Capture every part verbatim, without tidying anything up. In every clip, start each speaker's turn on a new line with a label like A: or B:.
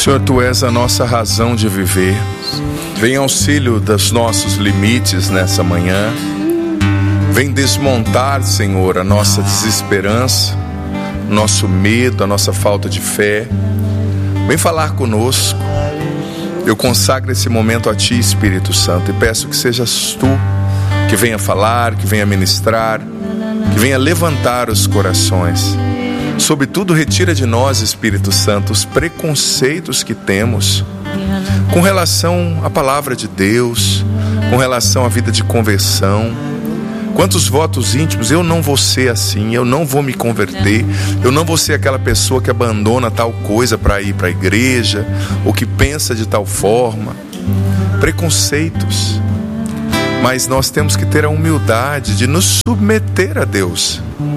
A: Senhor, Tu és a nossa razão de viver. Vem auxílio dos nossos limites nessa manhã. Vem desmontar, Senhor, a nossa desesperança, nosso medo, a nossa falta de fé. Vem falar conosco. Eu consagro esse momento a Ti, Espírito Santo, e peço que sejas Tu que venha falar, que venha ministrar, que venha levantar os corações. Sobretudo, retira de nós, Espírito Santo, os preconceitos que temos com relação à palavra de Deus, com relação à vida de conversão. Quantos votos íntimos: eu não vou ser assim, eu não vou me converter, eu não vou ser aquela pessoa que abandona tal coisa para ir para a igreja, ou que pensa de tal forma. Preconceitos. Mas nós temos que ter a humildade de nos submeter a Deus,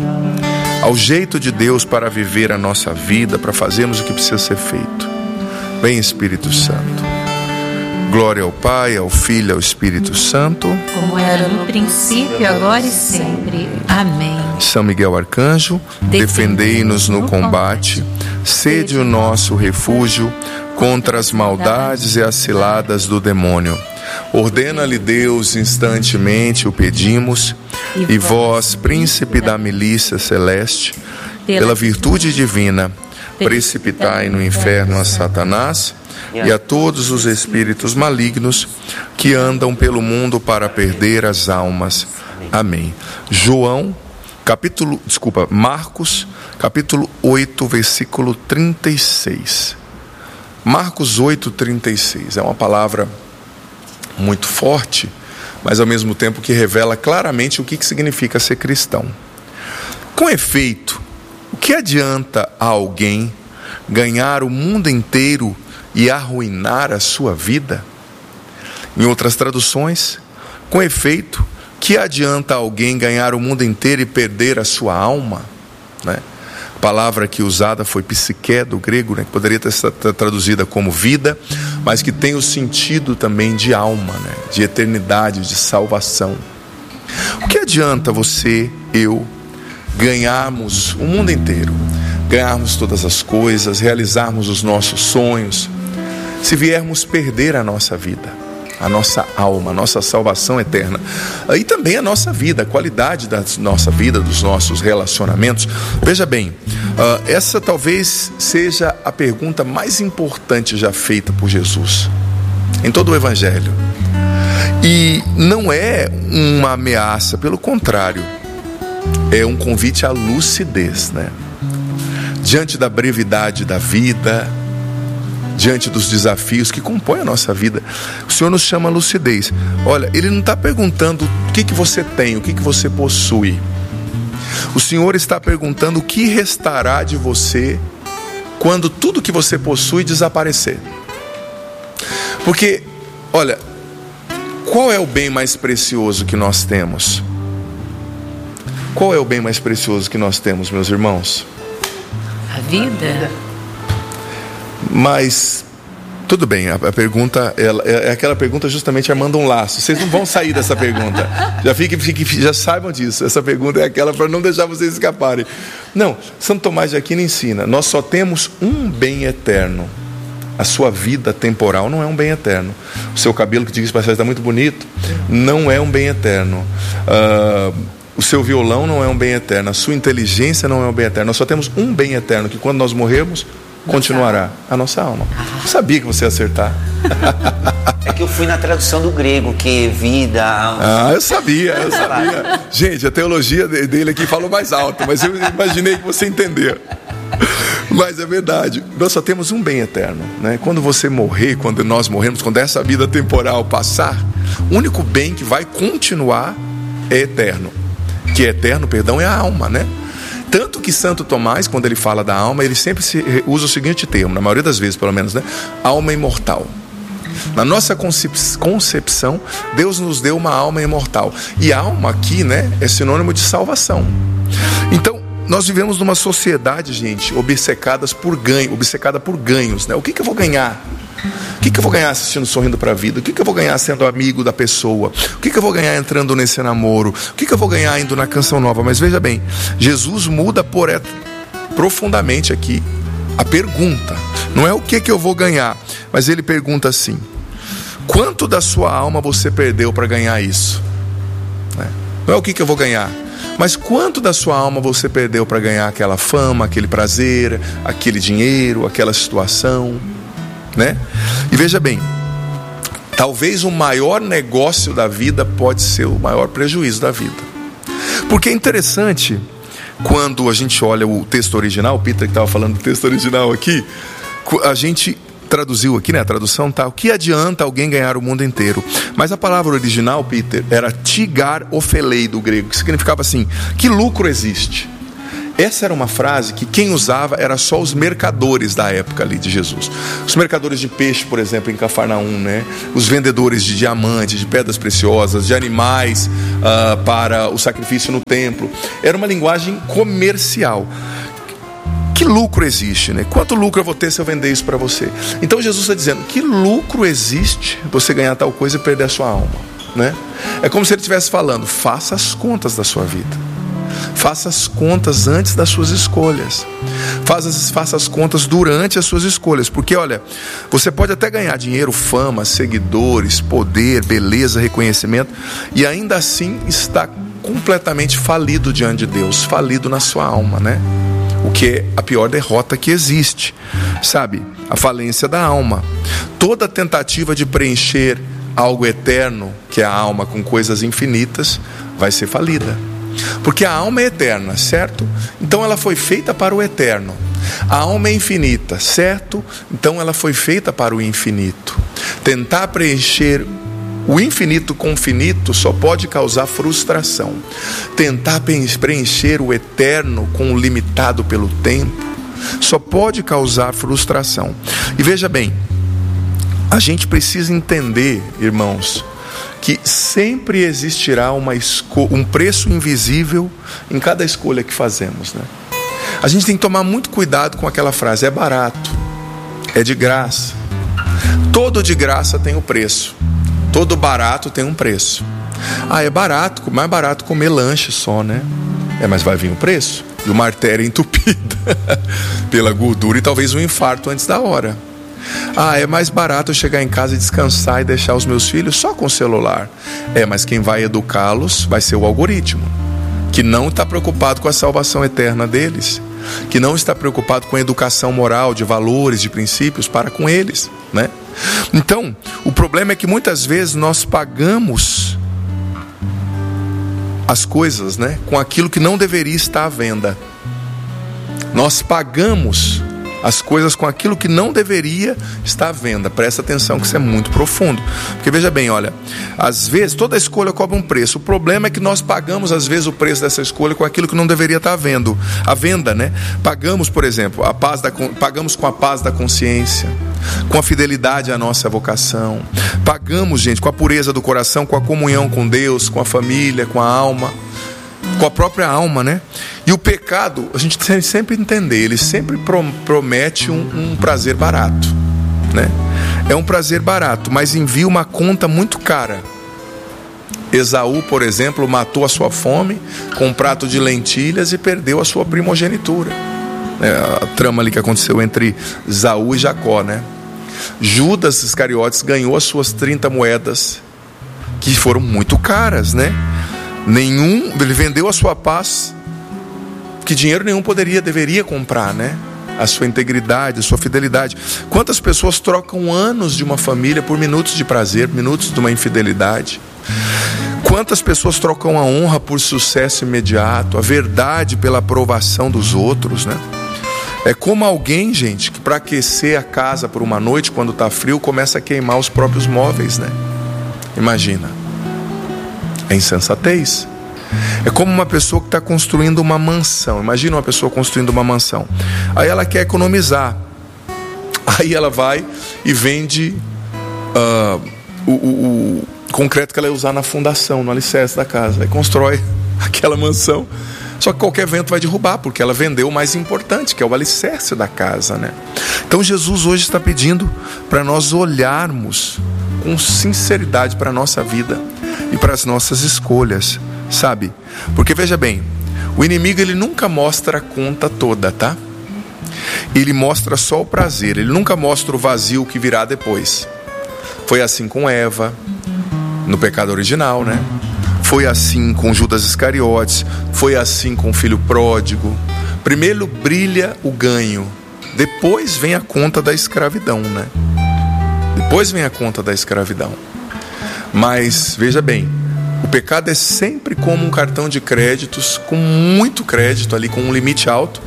A: ao jeito de Deus, para viver a nossa vida, para fazermos o que precisa ser feito. Vem, Espírito Santo. Glória ao Pai, ao Filho e ao Espírito Santo,
B: como era no princípio, agora e sempre. Amém.
A: São Miguel Arcanjo, defendei-nos no combate, sede o nosso refúgio contra as maldades e as ciladas do demônio. Ordena-lhe Deus, instantemente o pedimos, e vós, príncipe da milícia celeste, pela virtude divina, precipitai no inferno a Satanás e a todos os espíritos malignos que andam pelo mundo para perder as almas. Amém. João, capítulo, desculpa, Marcos, capítulo oito, versículo trinta e seis. Marcos oito, trinta e seis. É uma palavra muito forte, mas ao mesmo tempo que revela claramente o que significa ser cristão. Com efeito, o que adianta a alguém ganhar o mundo inteiro e arruinar a sua vida? Em outras traduções, com efeito, que adianta a alguém ganhar o mundo inteiro e perder a sua alma? Né? A palavra aqui usada foi psique, do grego, né? Que poderia ter sido traduzida como vida, mas que tem o sentido também de alma, né? De eternidade, de salvação. O que adianta você, eu, ganharmos o mundo inteiro, ganharmos todas as coisas, realizarmos os nossos sonhos, se viermos perder a nossa vida, a nossa alma, a nossa salvação eterna, e também a nossa vida, a qualidade da nossa vida, dos nossos relacionamentos? Veja bem, essa talvez seja a pergunta mais importante já feita por Jesus em todo o Evangelho, e não é uma ameaça, pelo contrário, é um convite à lucidez, né? Diante da brevidade da vida, diante dos desafios que compõem a nossa vida, o Senhor nos chama a lucidez. Olha, Ele não está perguntando o que, que você tem, o que, que você possui. O Senhor está perguntando o que restará de você quando tudo que você possui desaparecer. Porque, olha, qual é o bem mais precioso que nós temos? Qual é o bem mais precioso que nós temos, meus irmãos?
B: A vida.
A: Mas, tudo bem, a, a pergunta ela, é aquela pergunta justamente armando um laço. Vocês não vão sair dessa pergunta. Já, fique, fique, já saibam disso. Essa pergunta é aquela para não deixar vocês escaparem. Não, Santo Tomás de Aquino ensina: nós só temos um bem eterno. A sua vida temporal não é um bem eterno. O seu cabelo, que diga-se passagem, está muito bonito, não é um bem eterno. Uh, o seu violão não é um bem eterno. A sua inteligência não é um bem eterno. Nós só temos um bem eterno, que quando nós morrermos, continuará: a nossa alma. Eu sabia que você ia acertar.
C: É que eu fui na tradução do grego, que vida...
A: Ah, eu sabia, eu sabia. Gente, a teologia dele aqui falou mais alto, mas eu imaginei que você entendeu. Mas é verdade, nós só temos um bem eterno, né? Quando você morrer, quando nós morrermos, quando essa vida temporal passar, o único bem que vai continuar é eterno. Que é eterno, perdão, é a alma, né? Tanto que Santo Tomás, quando ele fala da alma, ele sempre se usa o seguinte termo, na maioria das vezes pelo menos, né? Alma imortal. Na nossa concepção, Deus nos deu uma alma imortal. E alma aqui, né, é sinônimo de salvação. Então, nós vivemos numa sociedade, gente, obcecadas por ganho, obcecada por ganhos, né? O que, que eu vou ganhar? O que, que eu vou ganhar assistindo Sorrindo para a Vida? O que, que eu vou ganhar sendo amigo da pessoa? O que, que eu vou ganhar entrando nesse namoro? O que, que eu vou ganhar indo na Canção Nova? Mas veja bem, Jesus muda por profundamente aqui a pergunta: Não é o que que eu vou ganhar, mas ele pergunta assim: quanto da sua alma você perdeu para ganhar isso? Não é o que que eu vou ganhar, mas quanto da sua alma você perdeu para ganhar aquela fama, aquele prazer, aquele dinheiro, aquela situação, né? E veja bem, talvez o maior negócio da vida pode ser o maior prejuízo da vida. Porque é interessante, quando a gente olha o texto original, o Peter que estava falando do texto original aqui, a gente traduziu aqui, né, a tradução tá: o que adianta alguém ganhar o mundo inteiro? Mas a palavra original, Peter, era tigar ophelei do grego, que significava assim: que lucro existe? Essa era uma frase que quem usava era só os mercadores da época ali de Jesus. Os mercadores de peixe, por exemplo, em Cafarnaum, né? Os vendedores de diamantes, de pedras preciosas, de animais uh, para o sacrifício no templo. Era uma linguagem comercial. Que lucro existe, né? Quanto lucro eu vou ter se eu vender isso para você? Então Jesus está dizendo: que lucro existe você ganhar tal coisa e perder a sua alma, né? É como se ele estivesse falando: faça as contas da sua vida. Faça as contas antes das suas escolhas. Faça, faça as contas durante as suas escolhas. Porque olha, você pode até ganhar dinheiro, fama, seguidores, poder, beleza, reconhecimento, e ainda assim está completamente falido diante de Deus, falido na sua alma, né? O que é a pior derrota que existe, sabe? A falência da alma. Toda tentativa de preencher algo eterno, que é a alma, com coisas infinitas, vai ser falida. Porque a alma é eterna, certo? Então ela foi feita para o eterno. A alma é infinita, certo? Então ela foi feita para o infinito. Tentar preencher o infinito com o finito só pode causar frustração. Tentar preencher o eterno com o limitado pelo tempo só pode causar frustração. E veja bem, a gente precisa entender, irmãos, que sempre existirá uma esco- um preço invisível em cada escolha que fazemos, né? A gente tem que tomar muito cuidado com aquela frase: é barato, é de graça. Todo de graça tem o preço. Todo barato tem um preço. Ah, é barato, mais barato comer lanche só, né? É, mas vai vir o preço de uma artéria entupida pela gordura e talvez um infarto antes da hora. Ah, é mais barato eu chegar em casa e descansar e deixar os meus filhos só com o celular. É, mas quem vai educá-los vai ser o algoritmo, que não está preocupado com a salvação eterna deles, que não está preocupado com a educação moral, de valores, de princípios para com eles, né? Então, o problema é que muitas vezes nós pagamos as coisas, né, com aquilo que não deveria estar à venda. Nós pagamos as coisas com aquilo que não deveria estar à venda. Presta atenção que isso é muito profundo. Porque veja bem, olha, às vezes toda escolha cobra um preço. O problema é que nós pagamos às vezes o preço dessa escolha com aquilo que não deveria estar à venda. À venda, né? Pagamos, por exemplo, a paz da, pagamos com a paz da consciência, com a fidelidade à nossa vocação. Pagamos, gente, com a pureza do coração, com a comunhão com Deus, com a família, com a alma, com a própria alma, né? E o pecado, a gente tem sempre entender, ele sempre promete um, um prazer barato, né? É um prazer barato, mas envia uma conta muito cara. Esaú, por exemplo, matou a sua fome com um prato de lentilhas e perdeu a sua primogenitura. É a trama ali que aconteceu entre Esaú e Jacó, né? Judas Iscariotes ganhou as suas trinta moedas, que foram muito caras, né? Nenhum, ele vendeu a sua paz, que dinheiro nenhum poderia, deveria comprar, né? A sua integridade, a sua fidelidade. Quantas pessoas trocam anos de uma família por minutos de prazer, minutos de uma infidelidade? Quantas pessoas trocam a honra por sucesso imediato, a verdade pela aprovação dos outros, né? É como alguém, gente, que para aquecer a casa por uma noite, quando está frio, começa a queimar os próprios móveis, né? Imagina. É insensatez. É como uma pessoa que está construindo uma mansão. Imagina uma pessoa construindo uma mansão. Aí ela quer economizar. Aí ela vai e vende uh, o, o, o concreto que ela ia usar na fundação, no alicerce da casa. Aí constrói aquela mansão. Só que qualquer vento vai derrubar, porque ela vendeu o mais importante, que é o alicerce da casa, né? Então Jesus hoje está pedindo para nós olharmos com sinceridade para a nossa vida e para as nossas escolhas, sabe? Porque veja bem, o inimigo ele nunca mostra a conta toda, tá? ele mostra só o prazer, ele nunca mostra o vazio que virá depois. Foi assim com Eva, no pecado original, né? Foi assim com Judas Iscariotes, foi assim com o filho pródigo. Primeiro brilha o ganho, depois vem a conta da escravidão, né? Depois vem a conta da escravidão. Mas, veja bem, o pecado é sempre como um cartão de créditos, com muito crédito ali, com um limite alto,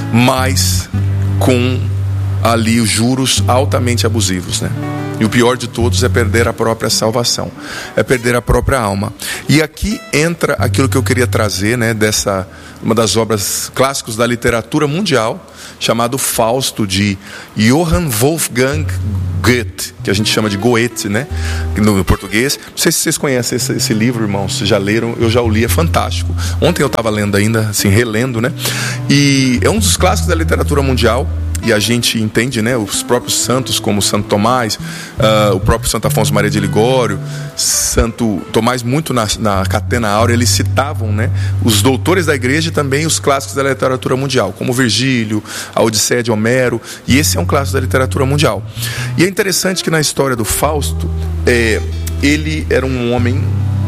A: mas com ali os juros altamente abusivos, né? E o pior de todos é perder a própria salvação, é perder a própria alma. E aqui entra aquilo que eu queria trazer, né, dessa, uma das obras clássicas da literatura mundial, chamado Fausto, de Johann Wolfgang Goethe, que a gente chama de Goethe, né, no, no português. Não sei se vocês conhecem esse, esse livro, irmãos, já leram, eu já o li, é fantástico. Ontem eu estava lendo ainda, assim, relendo, né, e é um dos clássicos da literatura mundial. E a gente entende, né, os próprios santos, como Santo Tomás, uh, o próprio Santo Afonso Maria de Ligório, Santo Tomás, muito na, na Catena Áurea, eles citavam, né, os doutores da igreja e também os clássicos da literatura mundial, como Virgílio, a Odisseia de Homero, e esse é um clássico da literatura mundial. E é interessante que na história do Fausto, é, ele era um homem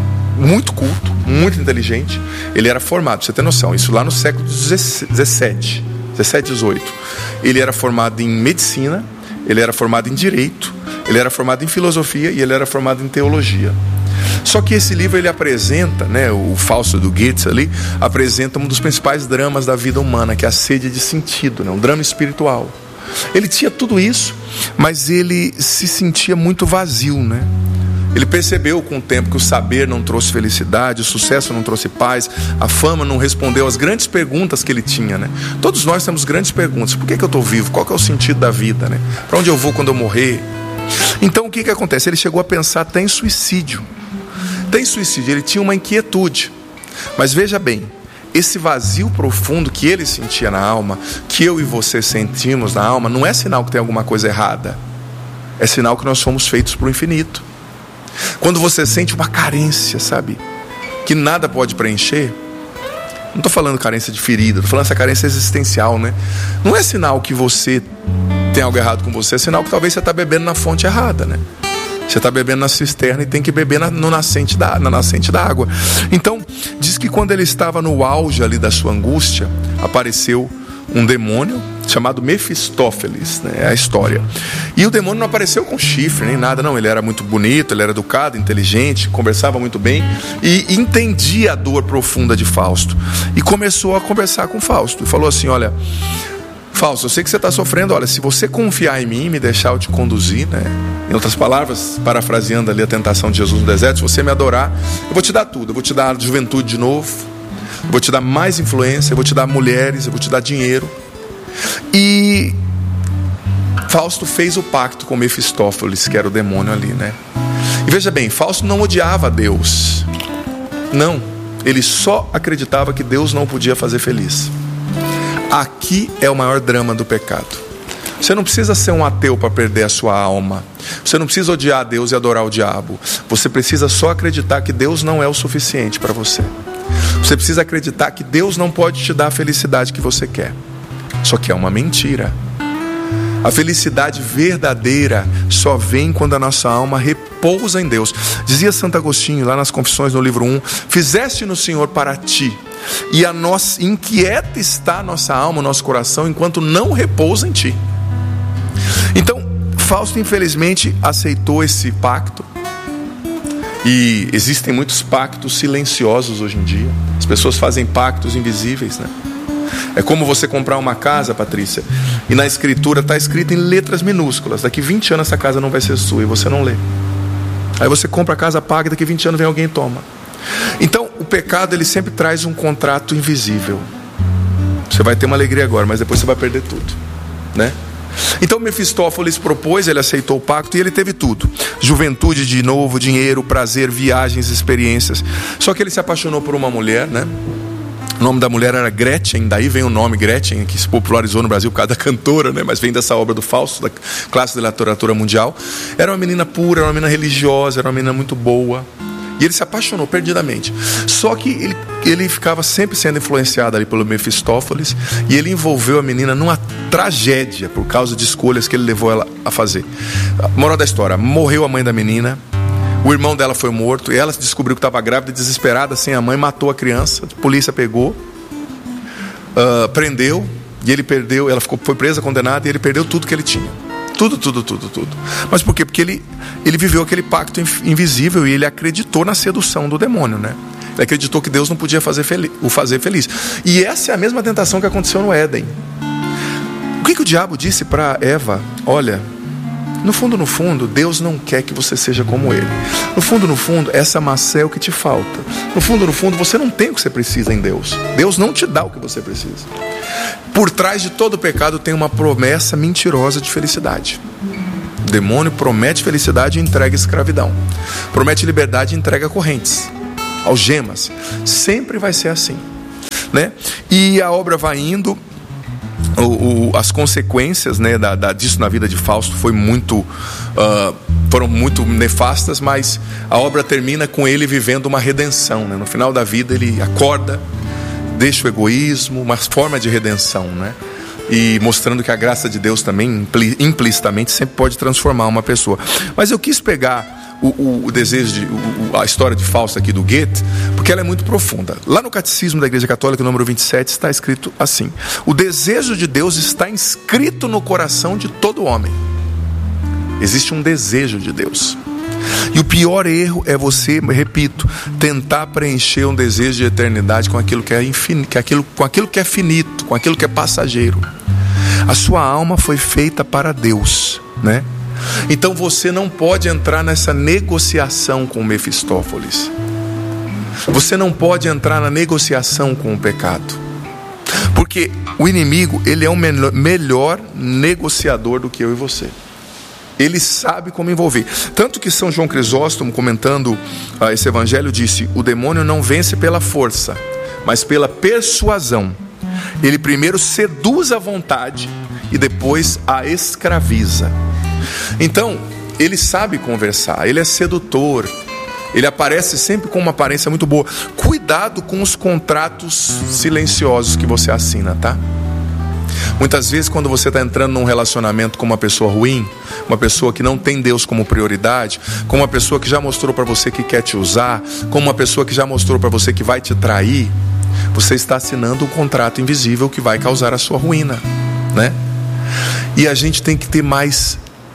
A: muito culto, muito inteligente, ele era formado, pra você ter noção, isso lá no século dezessete, dezessete, dezoito. Ele era formado em medicina, ele era formado em direito, ele era formado em filosofia e ele era formado em teologia. Só que esse livro ele apresenta, né, o Fausto do Goethe ali, apresenta um dos principais dramas da vida humana, que é a sede de sentido, né, um drama espiritual. Ele tinha tudo isso, mas ele se sentia muito vazio, né? Ele percebeu com o tempo que o saber não trouxe felicidade, o sucesso não trouxe paz, a fama não respondeu às grandes perguntas que ele tinha, né? Todos nós temos grandes perguntas. Por que que eu estou vivo? Qual que é o sentido da vida, né? Para onde eu vou quando eu morrer? Então o que que acontece? Ele chegou a pensar até em suicídio. Até em suicídio, ele tinha uma inquietude. Mas veja bem, esse vazio profundo que ele sentia na alma, que eu e você sentimos na alma, não é sinal que tem alguma coisa errada. É sinal que nós fomos feitos para o infinito. Quando você sente uma carência, sabe, que nada pode preencher, não estou falando carência de ferida, estou falando essa carência existencial, né? Não é sinal que você tem algo errado com você, é sinal que talvez você está bebendo na fonte errada, né? Você está bebendo na cisterna e tem que beber na, no nascente da, na nascente da água. Então, diz que quando ele estava no auge ali da sua angústia, apareceu um demônio chamado Mefistófeles, né? É a história. E o demônio não apareceu com chifre nem nada, não. Ele era muito bonito, ele era educado, inteligente, conversava muito bem e entendia a dor profunda de Fausto. E começou a conversar com Fausto e falou assim: olha, Fausto, eu sei que você está sofrendo, olha, se você confiar em mim e me deixar eu te conduzir, né? Em outras palavras, parafraseando ali a tentação de Jesus no deserto, se você me adorar, eu vou te dar tudo, eu vou te dar juventude de novo, eu vou te dar mais influência, eu vou te dar mulheres, eu vou te dar dinheiro. E Fausto fez o pacto com Mefistófeles, que era o demônio ali, né? E veja bem, Fausto não odiava Deus. Não, ele só acreditava que Deus não podia fazer feliz. Aqui é o maior drama do pecado. Você não precisa ser um ateu para perder a sua alma. Você não precisa odiar Deus e adorar o diabo. Você precisa só acreditar que Deus não é o suficiente para você. Você precisa acreditar que Deus não pode te dar a felicidade que você quer. Só que é uma mentira. A felicidade verdadeira só vem quando a nossa alma repousa em Deus. Dizia Santo Agostinho lá nas Confissões, no livro um: fizeste no Senhor para ti, e a nossa, inquieta está a nossa alma, o nosso coração, enquanto não repousa em ti. Então, Fausto infelizmente aceitou esse pacto. E existem muitos pactos silenciosos hoje em dia. As pessoas fazem pactos invisíveis, né? É como você comprar uma casa, Patrícia, e na escritura está escrito em letras minúsculas: daqui vinte anos essa casa não vai ser sua, e você não lê. Aí você compra a casa, paga, daqui vinte anos vem alguém e toma. Então o pecado ele sempre traz um contrato invisível. Você vai ter uma alegria agora, mas depois você vai perder tudo, né? Então Mefistófeles propôs, ele aceitou o pacto e ele teve tudo: juventude de novo, dinheiro, prazer, viagens, experiências. Só que ele se apaixonou por uma mulher, né? O nome da mulher era Gretchen, daí vem o nome Gretchen, que se popularizou no Brasil por causa da cantora, né? Mas vem dessa obra do Fausto, da classe da literatura mundial. Era uma menina pura, era uma menina religiosa, era uma menina muito boa. E ele se apaixonou perdidamente. Só que ele, ele ficava sempre sendo influenciado ali pelo Mefistófeles. E ele envolveu a menina numa tragédia por causa de escolhas que ele levou ela a fazer. Moral da história: morreu a mãe da menina, o irmão dela foi morto, e ela descobriu que estava grávida, desesperada, sem a mãe, matou a criança. A polícia pegou, uh, prendeu, e ele perdeu. Ela ficou, foi presa, condenada, e ele perdeu tudo que ele tinha. Tudo, tudo, tudo, tudo. Mas por quê? Porque ele, ele viveu aquele pacto invisível e ele acreditou na sedução do demônio, né? Ele acreditou que Deus não podia fazer feliz, o fazer feliz. E essa é a mesma tentação que aconteceu no Éden. O que, que o diabo disse para Eva? Olha, no fundo, no fundo, Deus não quer que você seja como Ele. No fundo, no fundo, essa maçã é o que te falta. No fundo, no fundo, você não tem o que você precisa em Deus. Deus não te dá o que você precisa. Por trás de todo pecado tem uma promessa mentirosa de felicidade. O demônio promete felicidade e entrega escravidão. Promete liberdade e entrega correntes, algemas. Sempre vai ser assim, né? E a obra vai indo. O, o, as consequências, né, da, da, disso na vida de Fausto foi muito, uh, foram muito nefastas, mas a obra termina com ele vivendo uma redenção, né? No final da vida ele acorda, deixa o egoísmo, uma forma de redenção, né? E mostrando que a graça de Deus também implicitamente sempre pode transformar uma pessoa. Mas eu quis pegar o, o, o desejo de, o, a história de Fausto aqui do Goethe, porque ela é muito profunda. Lá no Catecismo da Igreja Católica, número vinte e sete, está escrito assim: o desejo de Deus está inscrito no coração de todo homem. Existe um desejo de Deus. E o pior erro é você, repito, tentar preencher um desejo de eternidade com aquilo que é infinito, aquilo, com aquilo que é finito, com aquilo que é passageiro. A sua alma foi feita para Deus, né? Então você não pode entrar nessa negociação com Mefistófeles. Você não pode entrar na negociação com o pecado. Porque o inimigo, ele é um melhor negociador do que eu e você. Ele sabe como envolver. Tanto que São João Crisóstomo, comentando uh, esse evangelho, disse: o demônio não vence pela força, mas pela persuasão. Ele primeiro seduz a vontade e depois a escraviza. Então, ele sabe conversar, ele é sedutor, ele aparece sempre com uma aparência muito boa. Cuidado com os contratos silenciosos que você assina, tá? Muitas vezes, quando você está entrando num relacionamento com uma pessoa ruim, uma pessoa que não tem Deus como prioridade, com uma pessoa que já mostrou para você que quer te usar, com uma pessoa que já mostrou para você que vai te trair, você está assinando um contrato invisível que vai causar a sua ruína, né? E a gente tem que ter mais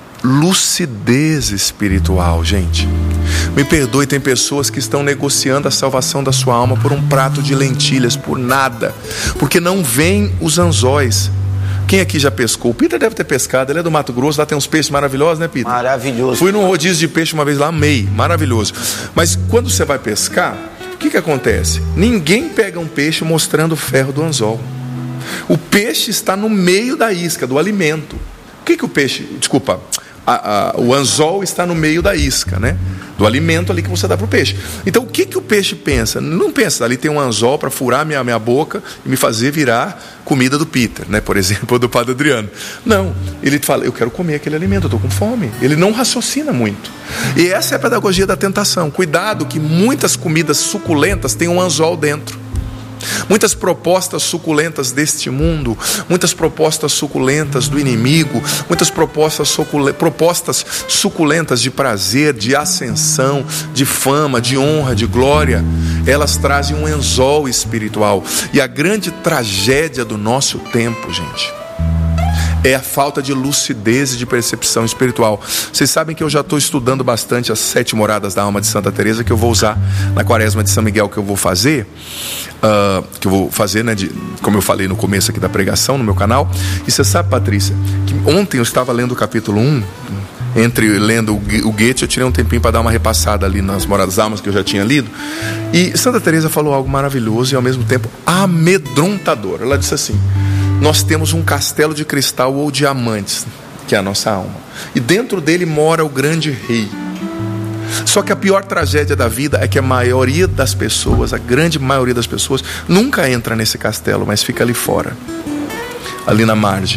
A: lucidez espiritual, gente. Me perdoe, tem pessoas que estão negociando a salvação da sua alma por um prato de lentilhas, por nada, porque não vêm os anzóis. Quem aqui já pescou? O Peter deve ter pescado, ele é do Mato Grosso, lá tem uns peixes maravilhosos, né, Peter?
C: Maravilhoso.
A: Fui num rodízio de peixe uma vez lá, amei, maravilhoso. Mas quando você vai pescar, o que que acontece? Ninguém pega um peixe mostrando o ferro do anzol. O peixe está no meio da isca, do alimento. O que que o peixe, desculpa, a, a, o anzol está no meio da isca, né? Do alimento ali que você dá para o peixe. Então o que que o peixe pensa? Não pensa, ali tem um anzol para furar minha, minha boca e me fazer virar comida do Peter, né? Por exemplo, ou do Padre Adriano. Não, ele fala, eu quero comer aquele alimento, eu estou com fome. Ele não raciocina muito. E essa é a pedagogia da tentação. Cuidado que muitas comidas suculentas têm um anzol dentro. Muitas propostas suculentas deste mundo, muitas propostas suculentas do inimigo, muitas propostas, sucul... propostas suculentas de prazer, de ascensão, de fama, de honra, de glória, elas trazem um anzol espiritual. E a grande tragédia do nosso tempo, gente, é a falta de lucidez e de percepção espiritual. Vocês sabem que eu já estou estudando bastante as sete moradas da alma de Santa Teresa, que eu vou usar na quaresma de São Miguel, que eu vou fazer, uh, que eu vou fazer, né, de, como eu falei no começo aqui da pregação, no meu canal. E você sabe, Patrícia, que ontem eu estava lendo o capítulo um, entre lendo o Goethe, eu tirei um tempinho para dar uma repassada ali nas moradas das almas que eu já tinha lido, e Santa Teresa falou algo maravilhoso e ao mesmo tempo amedrontador. Ela disse assim: nós temos um castelo de cristal ou diamantes, que é a nossa alma, e dentro dele mora o grande rei. Só que a pior tragédia da vida é que a maioria das pessoas, a grande maioria das pessoas, nunca entra nesse castelo, mas fica ali fora, ali na margem.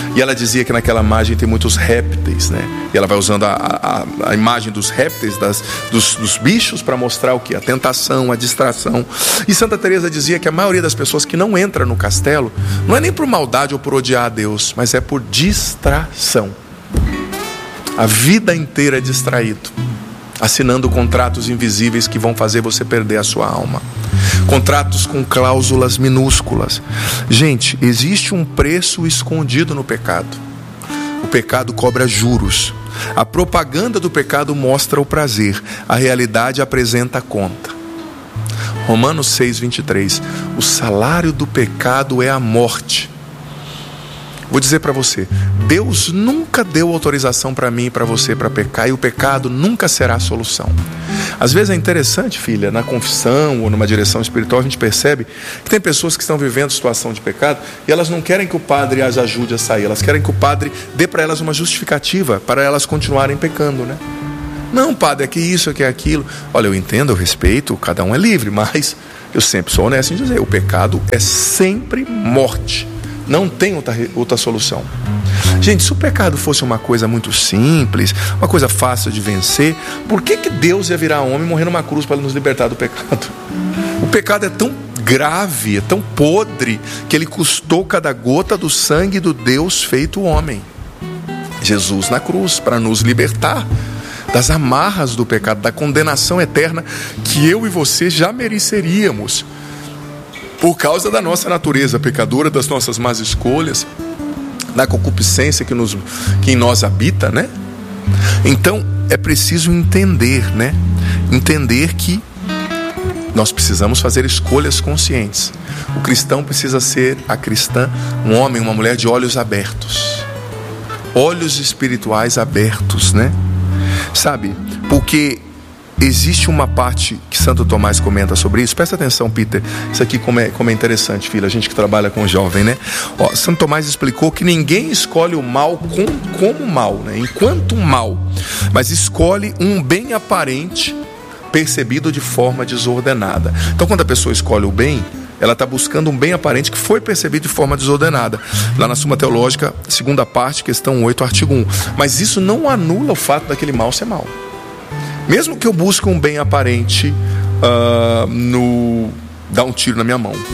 A: E ela dizia que naquela imagem tem muitos répteis, né? E ela vai usando a, a, a imagem dos répteis, das, dos, dos bichos, para mostrar o que? A tentação, a distração. E Santa Teresa dizia que a maioria das pessoas que não entra no castelo não é nem por maldade ou por odiar a Deus, mas é por distração. A vida inteira é distraído, assinando contratos invisíveis que vão fazer você perder a sua alma. Contratos com cláusulas minúsculas. Gente, existe um preço escondido no pecado. O pecado cobra juros. A propaganda do pecado mostra o prazer. A realidade apresenta a conta. Romanos seis, vinte e três. O salário do pecado é a morte. Vou dizer para você, Deus nunca deu autorização para mim e para você para pecar, e o pecado nunca será a solução. Às vezes é interessante, filha, na confissão ou numa direção espiritual, a gente percebe que tem pessoas que estão vivendo situação de pecado e elas não querem que o padre as ajude a sair, elas querem que o padre dê para elas uma justificativa para elas continuarem pecando, né? Não, padre, é que isso, é que é aquilo. Olha, eu entendo, eu respeito, cada um é livre, mas eu sempre sou honesto em dizer, o pecado é sempre morte. Não tem outra, outra solução. Gente, se o pecado fosse uma coisa muito simples, uma coisa fácil de vencer, por que que Deus ia virar homem e morrer numa cruz para nos libertar do pecado? O pecado é tão grave, é tão podre, que ele custou cada gota do sangue do Deus feito homem. Jesus na cruz, para nos libertar das amarras do pecado, da condenação eterna que eu e você já mereceríamos, por causa da nossa natureza pecadora, das nossas más escolhas, da concupiscência que, nos, que em nós habita, né? Então, é preciso entender, né? Entender que nós precisamos fazer escolhas conscientes. O cristão precisa ser, a cristã, um homem, uma mulher de olhos abertos. Olhos espirituais abertos, né? Sabe? Porque existe uma parte que Santo Tomás comenta sobre isso. Presta atenção, Peter. Isso aqui como é, como é interessante, filho. A gente que trabalha com jovem, né? Ó, Santo Tomás explicou que ninguém escolhe o mal com, como mal, né? Enquanto mal, mas escolhe um bem aparente percebido de forma desordenada. Então, quando a pessoa escolhe o bem, ela está buscando um bem aparente que foi percebido de forma desordenada. Lá na Suma Teológica, segunda parte, questão oito, artigo um. Mas isso não anula o fato daquele mal ser mal. Mesmo que eu busque um bem aparente, uh, no dar um tiro na minha mão,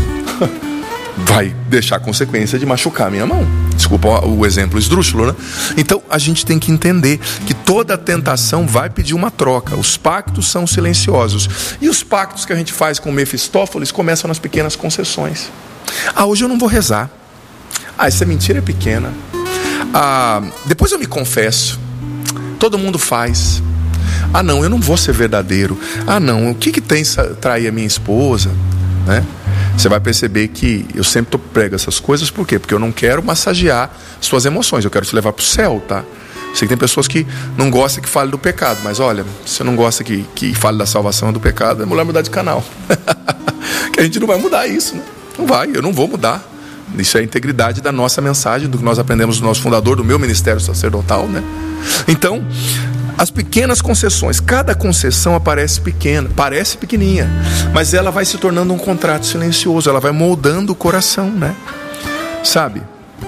A: vai deixar a consequência de machucar a minha mão. Desculpa o exemplo esdrúxulo, né? Então a gente tem que entender que toda tentação vai pedir uma troca. Os pactos são silenciosos. E os pactos que a gente faz com Mefistófeles começam nas pequenas concessões. Ah, hoje eu não vou rezar. Ah, essa mentira é pequena. Ah, depois eu me confesso. Todo mundo faz. Ah, não, eu não vou ser verdadeiro. Ah, não, o que que tem trair a minha esposa, né? Você vai perceber que eu sempre prego essas coisas, por quê? Porque eu não quero massagear suas emoções, eu quero te levar para o céu, tá? Sei que tem pessoas que não gostam que fale do pecado, mas olha, se você não gosta que, que fale da salvação e do pecado, é melhor mudar de canal. Que a gente não vai mudar isso, né? Não vai, eu não vou mudar. Isso é a integridade da nossa mensagem, do que nós aprendemos do nosso fundador, do meu ministério sacerdotal, né? Então, as pequenas concessões, cada concessão aparece pequena, parece pequenininha, mas ela vai se tornando um contrato silencioso, ela vai moldando o coração, né? Sabe?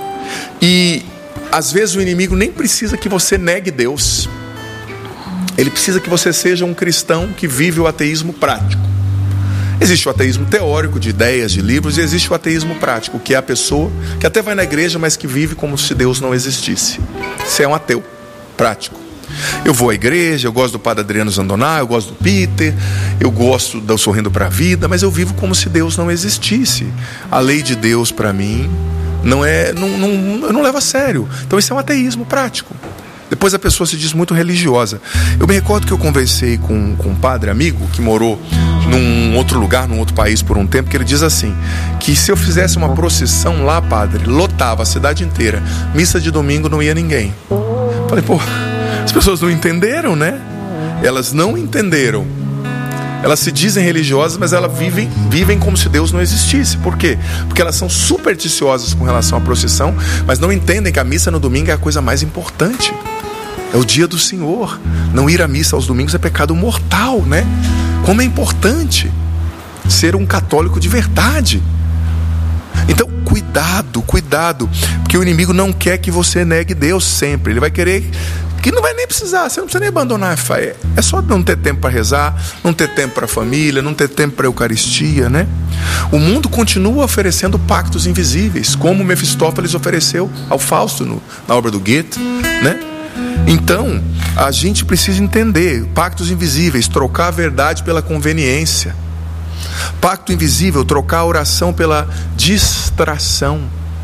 A: E às vezes o inimigo nem precisa que você negue Deus. Ele precisa que você seja um cristão que vive o ateísmo prático. Existe o ateísmo teórico, de ideias, de livros, e existe o ateísmo prático, que é a pessoa que até vai na igreja, mas que vive como se Deus não existisse. Você é um ateu prático. Eu vou à igreja, eu gosto do padre Adriano Zandoná, eu gosto do Peter, eu gosto do Sorrindo para a Vida, mas eu vivo como se Deus não existisse. A lei de Deus para mim não é, não, não, eu não levo a sério. Então isso é um ateísmo prático. Depois a pessoa se diz muito religiosa. Eu me recordo que eu conversei com, com um padre amigo que morou num outro lugar, num outro país por um tempo, que ele diz assim, que se eu fizesse uma procissão lá, padre, lotava a cidade inteira, missa de domingo não ia ninguém. Falei, pô, as pessoas não entenderam, né? Elas não entenderam. Elas se dizem religiosas, mas elas vivem, vivem como se Deus não existisse. Por quê? Porque elas são supersticiosas com relação à procissão, mas não entendem que a missa no domingo é a coisa mais importante. É o dia do Senhor. Não ir à missa aos domingos é pecado mortal, né? Como é importante ser um católico de verdade. Então, cuidado, cuidado, porque o inimigo não quer que você negue Deus sempre. Ele vai querer que não vai nem precisar, você não precisa nem abandonar a fé. É só não ter tempo para rezar, não ter tempo para a família, não ter tempo para a Eucaristia, né? O mundo continua oferecendo pactos invisíveis, como Mefistófeles ofereceu ao Fausto no, na obra do Goethe, né? Então, a gente precisa entender pactos invisíveis, trocar a verdade pela conveniência. Pacto invisível, trocar a oração pela distração.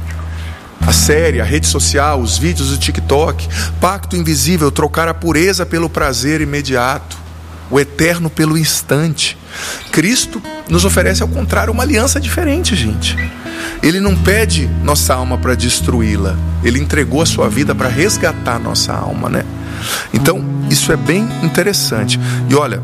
A: A série, a rede social, os vídeos do TikTok. Pacto invisível, trocar a pureza pelo prazer imediato, o eterno pelo instante. Cristo nos oferece, ao contrário, uma aliança diferente, gente. Ele não pede nossa alma para destruí-la. Ele entregou a sua vida para resgatar nossa alma, né? Então, isso é bem interessante. E olha,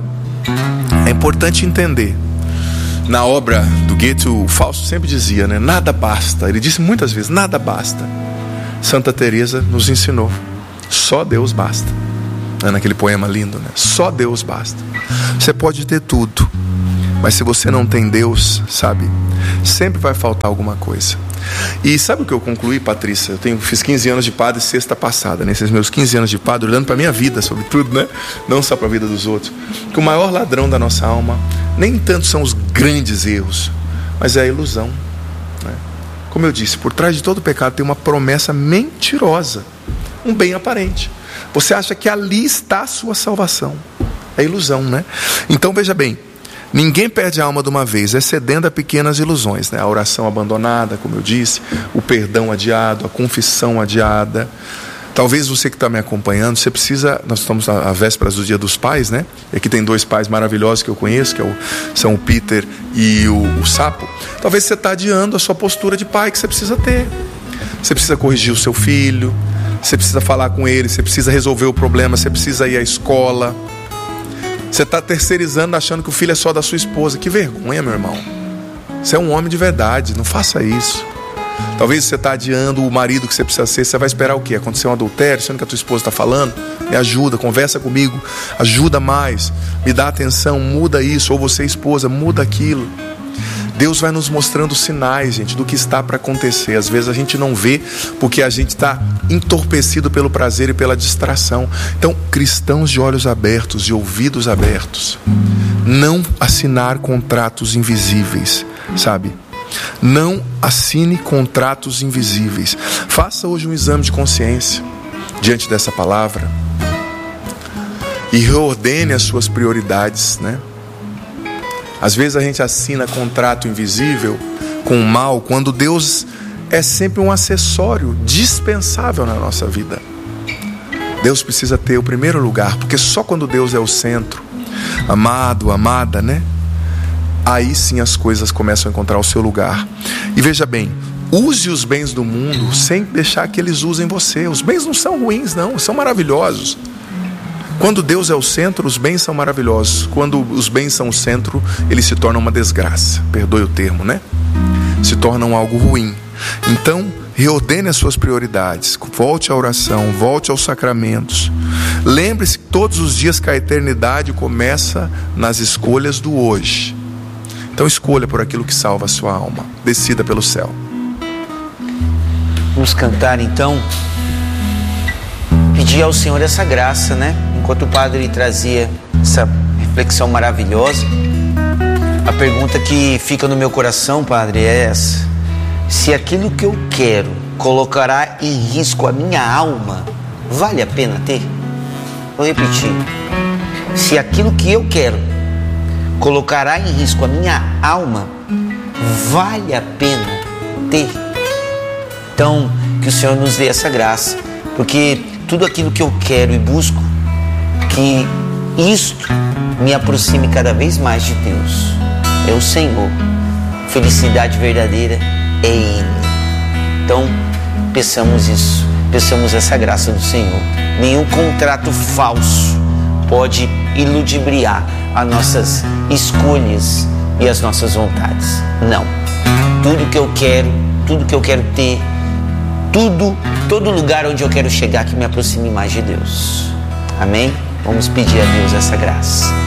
A: é importante entender. Na obra do Goethe, o Fausto sempre dizia, né? Nada basta. Ele disse muitas vezes, nada basta. Santa Teresa nos ensinou, só Deus basta. É naquele poema lindo, né? Só Deus basta. Você pode ter tudo, mas se você não tem Deus, sabe, sempre vai faltar alguma coisa. E sabe o que eu concluí, Patrícia? Eu tenho, fiz quinze anos de padre sexta passada. Nesses meus quinze anos de padre, olhando para a minha vida, sobretudo, né? Não só para a vida dos outros. Que o maior ladrão da nossa alma nem tanto são os grandes erros, mas é a ilusão, né? Como eu disse, por trás de todo pecado tem uma promessa mentirosa, um bem aparente. Você acha que ali está a sua salvação. É ilusão, né? Então veja bem, ninguém perde a alma de uma vez, excedendo a pequenas ilusões, né? A oração abandonada, como eu disse, o perdão adiado, a confissão adiada. Talvez você que está me acompanhando, você precisa, nós estamos à vésperas do Dia dos Pais, né? E aqui tem dois pais maravilhosos que eu conheço, que é o, são o Peter e o, o Sapo. Talvez você está adiando a sua postura de pai que você precisa ter. Você precisa corrigir o seu filho, você precisa falar com ele, você precisa resolver o problema, você precisa ir à escola. Você está terceirizando, achando que o filho é só da sua esposa. Que vergonha, meu irmão. Você é um homem de verdade, não faça isso. Talvez você está adiando o marido que você precisa ser. Você vai esperar o quê? Acontecer um adultério, sendo que a tua esposa está falando? Me ajuda, conversa comigo, ajuda mais, me dá atenção, muda isso. Ou você, esposa, muda aquilo. Deus vai nos mostrando sinais, gente, do que está para acontecer. Às vezes a gente não vê porque a gente está entorpecido pelo prazer e pela distração. Então, cristãos de olhos abertos, de ouvidos abertos, não assinar contratos invisíveis, sabe? Não assine contratos invisíveis. Faça hoje um exame de consciência diante dessa palavra e reordene as suas prioridades, né? Às vezes a gente assina contrato invisível com o mal, quando Deus é sempre um acessório dispensável na nossa vida. Deus precisa ter o primeiro lugar, porque só quando Deus é o centro, amado, amada, né? Aí sim as coisas começam a encontrar o seu lugar. E veja bem, use os bens do mundo sem deixar que eles usem você. Os bens não são ruins, não, são maravilhosos. Quando Deus é o centro, os bens são maravilhosos. Quando os bens são o centro, eles se tornam uma desgraça. Perdoe o termo, né? Se tornam algo ruim. Então, reordene as suas prioridades. Volte à oração, volte aos sacramentos. Lembre-se todos os dias que a eternidade começa nas escolhas do hoje. Então escolha por aquilo que salva a sua alma. Decida pelo céu.
C: Vamos cantar então. Pedir ao Senhor essa graça, né? Enquanto o padre trazia essa reflexão maravilhosa, a pergunta que fica no meu coração, padre, é essa: se aquilo que eu quero colocará em risco a minha alma, vale a pena ter? Vou repetir. Se aquilo que eu quero colocará em risco a minha alma, vale a pena ter? Então, que o Senhor nos dê essa graça, porque tudo aquilo que eu quero e busco, que isto me aproxime cada vez mais de Deus. É o Senhor. Felicidade verdadeira é Ele. Então, peçamos isso, peçamos essa graça do Senhor. Nenhum contrato falso pode iludibriar as nossas escolhas e as nossas vontades. Não. Tudo que eu quero, tudo que eu quero ter, tudo, todo lugar onde eu quero chegar que me aproxime mais de Deus. Amém? Vamos pedir a Deus essa graça.